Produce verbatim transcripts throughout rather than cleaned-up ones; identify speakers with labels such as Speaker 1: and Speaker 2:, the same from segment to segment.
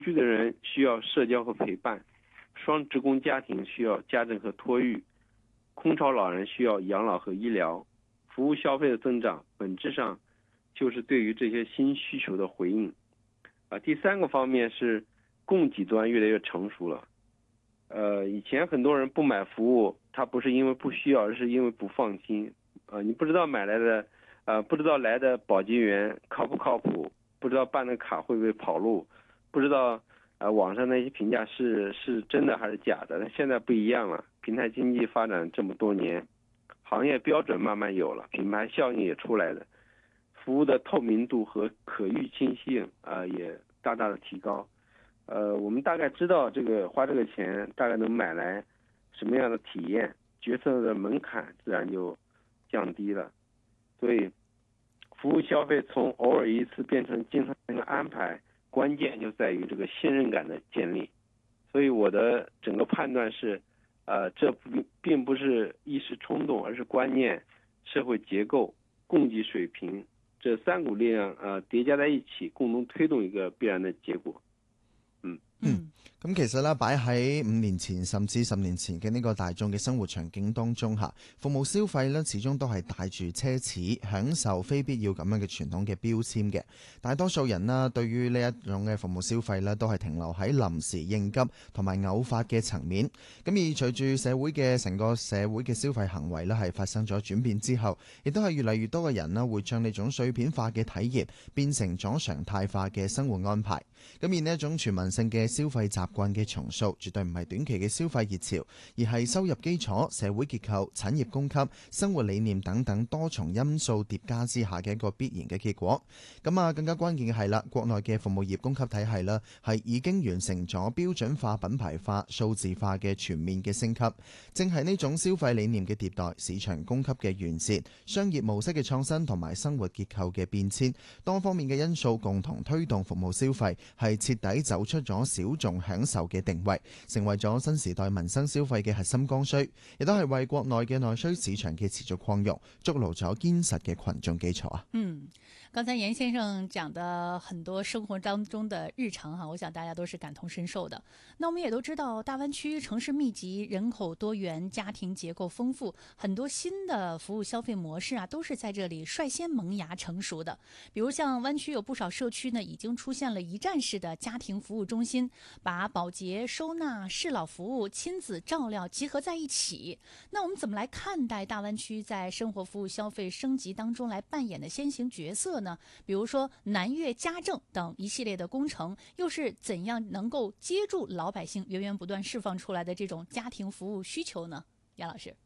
Speaker 1: 居的人需要社交和陪伴，双职工家庭需要家政和托育，空巢老人需要养老和医疗。服务消费的增长本质上就是对于这些新需求的回应。啊，第三个方面是供给端越来越成熟了。呃，以前很多人不买服务，他不是因为不需要，而是因为不放心。呃，你不知道买来的，呃，不知道来的保洁员靠不靠谱，不知道办的卡会不会跑路，不知道呃网上那些评价是是真的还是假的。现在不一样了，平台经济发展这么多年，行业标准慢慢有了，品牌效应也出来了，服务的透明度和可预期性啊、呃、也大大的提高。呃，我们大概知道这个花这个钱大概能买来什么样的体验，决策的门槛自然就降低了。所以，服务消费从偶尔一次变成经常的安排，关键就在于这个信任感的建立。所以我的整个判断是，呃，这并不是一时冲动，而是观念、社会结构、供给水平这三股力量呃叠加在一起，共同推動一個必然的結果。嗯
Speaker 2: 嗯，咁其實咧擺喺五年前甚至十年前嘅呢個大眾嘅生活場景當中嚇，服務消費咧始終都係帶住奢侈、享受、非必要咁樣嘅傳統嘅標籤嘅。大多數人啦，對於呢一種嘅服務消費咧，都係停留喺臨時應急同埋偶發嘅層面。咁而隨住社會嘅成個社會嘅消費行為咧係發生咗轉變之後，亦都係越嚟越多嘅人啦會將呢種碎片化嘅體驗變成咗常態化嘅生活安排。咁而呢一種全民性嘅消費習慣嘅重塑，絕對唔係短期嘅消費熱潮，而係收入基礎、社會結構、產業供給、生活理念等等多重因素疊加之下嘅一個必然嘅結果。咁啊，更加關鍵嘅係啦，國內嘅服務業供給體系啦，係已經完成咗標準化、品牌化、數字化嘅全面嘅升級。正係呢種消費理念嘅迭代、市場供給嘅完善、商業模式嘅創新同埋生活結構嘅變遷，多方面嘅因素共同推動服務消費係徹底走出咗小眾享受嘅定位，成為咗新時代民生消費嘅核心剛需，亦都係為國內嘅內需市場嘅持續擴容築牢咗堅實嘅群眾基礎啊。
Speaker 3: 嗯，剛才嚴先生講的很多生活當中的日常哈，我想大家都是感同身受的。那我們也都知道，大灣區城市密集，人口多元，家庭結構豐富，很多新的服務消費模式啊，都是在這裡率先萌芽成熟的。比如像灣區有不少社區呢，已經出現了一站式的家庭服務中心，把保潔、收納、適老服務、親子照料集合在一起。那我們怎麼來看待大灣區在生活服務消費升級當中來扮演的先行角色呢？比如說南粵家政等一系列的工程，又是怎樣能夠接住老百姓源源不斷釋放出來的這種家庭服務需求呢？楊老師。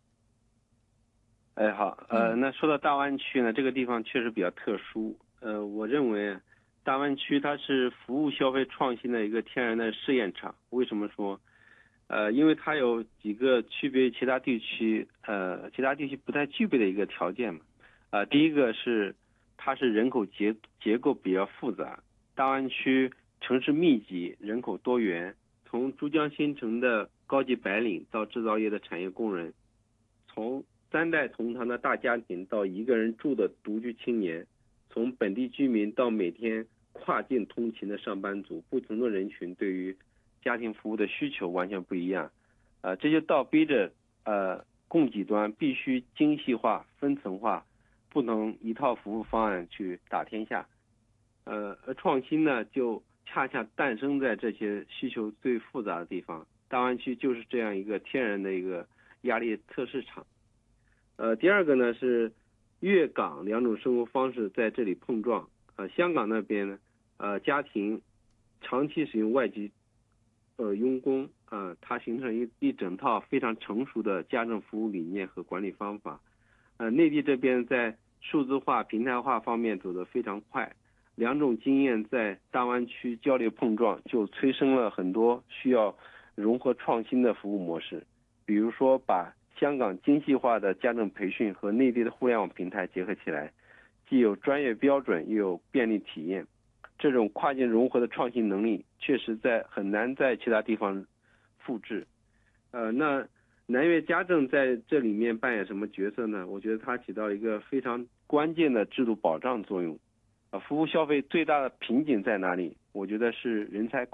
Speaker 1: 哎，好，呃，那說到大灣區呢，這個地方確實比較特殊。呃，我認為大灣區它是服務消費創新的一個天然的試驗場。為什麼說？呃，因為它有幾個區別於其他地區，呃，其他地區不太具備的一個條件嘛。呃，第一個是它是人口結結構比較複雜，大灣區城市密集，人口多元，從珠江新城的高級白領到製造業的產業工人，從三代同堂的大家庭到一個人住的獨居青年，從本地居民到每天跨境通勤的上班族，不同的人群對於家庭服務的需求完全不一樣。呃，這就倒逼着呃供給端必須精細化、分層化，不能一套服務方案去打天下。呃，而創新呢，就恰恰誕生在這些需求最複雜的地方。大灣區就是這樣一個天然的一個壓力測試場。呃，第二個呢是粵港兩種生活方式在這裡碰撞。呃，香港那邊呢，呃，家庭長期使用外籍呃傭工，呃，它形成一一整套非常成熟的家政服務理念和管理方法。呃，內地這邊在數字化、平台化方面走得非常快，兩種經驗在大灣區交流碰撞，就催生了很多需要融合創新的服務模式。比如說把香港精細化的家政培訓和內地的互聯網平台結合起來，既有專業標準又有便利體驗，這種跨境融合的創新能力確實在很難在其他地方複製。呃，那南粵家政在這裡面扮演什麼角色呢？我覺得它起到一個非常關鍵的制度保障作用。啊，服務消費最大的瓶頸在哪裡？ 我觉得是人才